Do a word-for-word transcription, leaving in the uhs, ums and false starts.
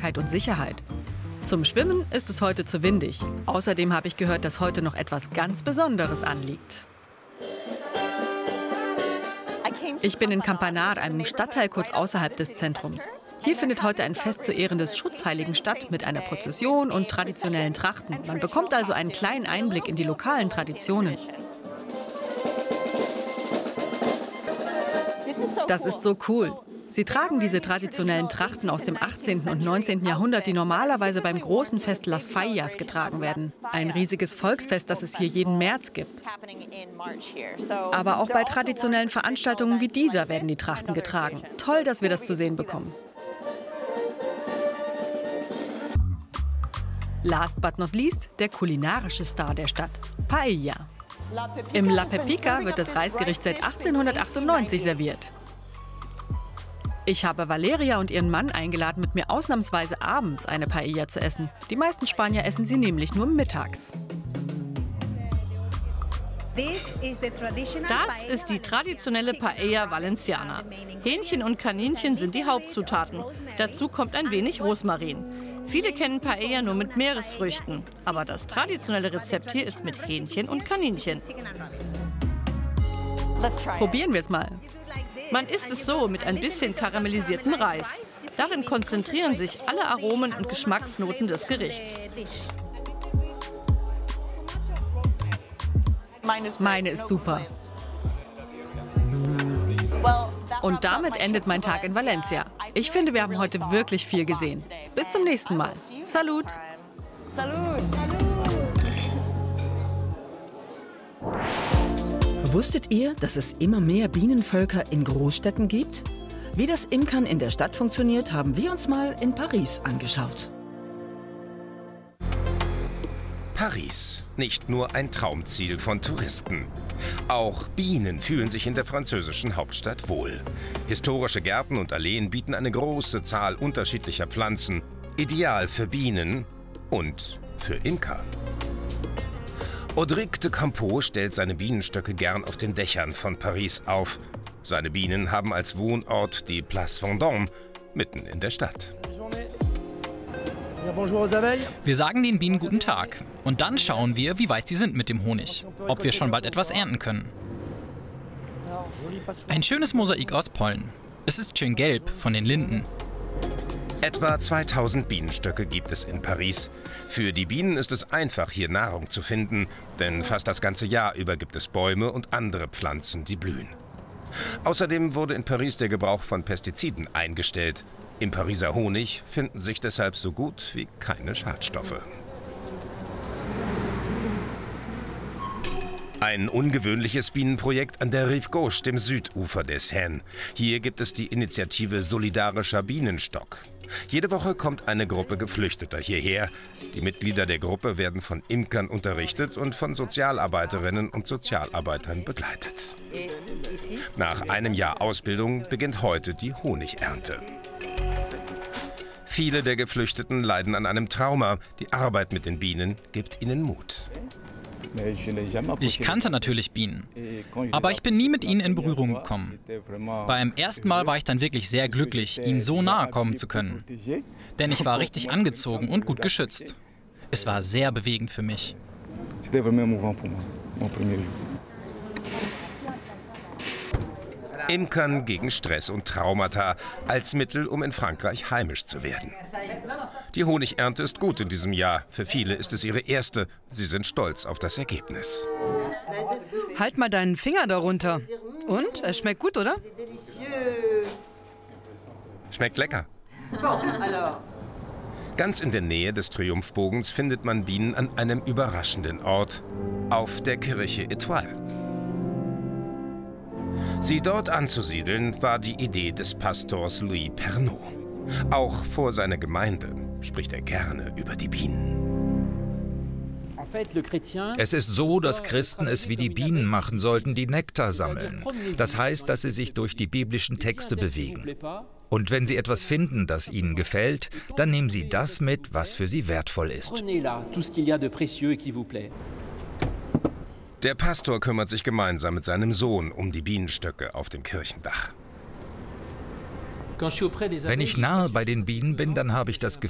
Sauberkeit und Sicherheit. Zum Schwimmen ist es heute zu windig. Außerdem habe ich gehört, dass heute noch etwas ganz Besonderes anliegt. Ich bin in Campanar, einem Stadtteil kurz außerhalb des Zentrums. Hier findet heute ein Fest zu Ehren des Schutzheiligen statt, mit einer Prozession und traditionellen Trachten. Man bekommt also einen kleinen Einblick in die lokalen Traditionen. Das ist so cool. Sie tragen diese traditionellen Trachten aus dem achtzehnten und neunzehnten Jahrhundert, die normalerweise beim großen Fest Las Fallas getragen werden. Ein riesiges Volksfest, das es hier jeden März gibt. Aber auch bei traditionellen Veranstaltungen wie dieser werden die Trachten getragen. Toll, dass wir das zu sehen bekommen. Last but not least, der kulinarische Star der Stadt, Paella. Im La Pepica wird das Reisgericht seit achtzehnhundertachtundneunzig serviert. Ich habe Valeria und ihren Mann eingeladen, mit mir ausnahmsweise abends eine Paella zu essen. Die meisten Spanier essen sie nämlich nur mittags. Das ist die traditionelle Paella Valenciana. Hähnchen und Kaninchen sind die Hauptzutaten. Dazu kommt ein wenig Rosmarin. Viele kennen Paella nur mit Meeresfrüchten, aber das traditionelle Rezept hier ist mit Hähnchen und Kaninchen. Probieren wir es mal. Man isst es so mit ein bisschen karamellisiertem Reis. Darin konzentrieren sich alle Aromen und Geschmacksnoten des Gerichts. Meine ist super. Und damit endet mein Tag in Valencia. Ich finde, wir haben heute wirklich viel gesehen. Bis zum nächsten Mal. Salut! Wusstet ihr, dass es immer mehr Bienenvölker in Großstädten gibt? Wie das Imkern in der Stadt funktioniert, haben wir uns mal in Paris angeschaut. Paris, nicht nur ein Traumziel von Touristen. Auch Bienen fühlen sich in der französischen Hauptstadt wohl. Historische Gärten und Alleen bieten eine große Zahl unterschiedlicher Pflanzen, ideal für Bienen und für Imker. Audric de Campeau stellt seine Bienenstöcke gern auf den Dächern von Paris auf. Seine Bienen haben als Wohnort die Place Vendôme, mitten in der Stadt. Wir sagen den Bienen guten Tag und dann schauen wir, wie weit sie sind mit dem Honig, ob wir schon bald etwas ernten können. Ein schönes Mosaik aus Pollen. Es ist schön gelb von den Linden. Etwa zweitausend Bienenstöcke gibt es in Paris. Für die Bienen ist es einfach, hier Nahrung zu finden, denn fast das ganze Jahr über gibt es Bäume und andere Pflanzen, die blühen. Außerdem wurde in Paris der Gebrauch von Pestiziden eingestellt. Im Pariser Honig finden sich deshalb so gut wie keine Schadstoffe. Ein ungewöhnliches Bienenprojekt an der Rive Gauche, dem Südufer des Seine. Hier gibt es die Initiative Solidarischer Bienenstock. Jede Woche kommt eine Gruppe Geflüchteter hierher. Die Mitglieder der Gruppe werden von Imkern unterrichtet und von Sozialarbeiterinnen und Sozialarbeitern begleitet. Nach einem Jahr Ausbildung beginnt heute die Honigernte. Viele der Geflüchteten leiden an einem Trauma. Die Arbeit mit den Bienen gibt ihnen Mut. Ich kannte natürlich Bienen, aber ich bin nie mit ihnen in Berührung gekommen. Beim ersten Mal war ich dann wirklich sehr glücklich, ihnen so nahe kommen zu können. Denn ich war richtig angezogen und gut geschützt. Es war sehr bewegend für mich. Imkern gegen Stress und Traumata als Mittel, um in Frankreich heimisch zu werden. Die Honigernte ist gut in diesem Jahr. Für viele ist es ihre erste. Sie sind stolz auf das Ergebnis. Halt mal deinen Finger darunter. Und? Es schmeckt gut, oder? Schmeckt lecker. Ganz in der Nähe des Triumphbogens findet man Bienen an einem überraschenden Ort, auf der Kirche Étoile. Sie dort anzusiedeln, war die Idee des Pastors Louis Pernot. Auch vor seiner Gemeinde spricht er gerne über die Bienen. Es ist so, dass Christen es wie die Bienen machen sollten, die Nektar sammeln. Das heißt, dass sie sich durch die biblischen Texte bewegen. Und wenn sie etwas finden, das ihnen gefällt, dann nehmen sie das mit, was für sie wertvoll ist. Der Pastor kümmert sich gemeinsam mit seinem Sohn um die Bienenstöcke auf dem Kirchendach. Wenn ich nahe bei den Bienen bin, dann habe ich das Gefühl,